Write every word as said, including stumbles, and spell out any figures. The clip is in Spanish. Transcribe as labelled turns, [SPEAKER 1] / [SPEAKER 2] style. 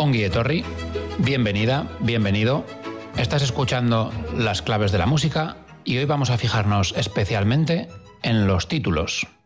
[SPEAKER 1] Ongi etorri, bienvenida, bienvenido. Estás escuchando Las Claves de la Música y hoy vamos a fijarnos especialmente en los títulos.